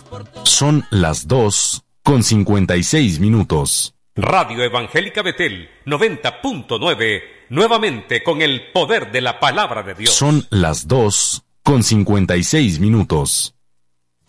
Son las 2:56. Radio Evangélica Betel 90.9, nuevamente con el poder de la palabra de Dios. Son las 2:56.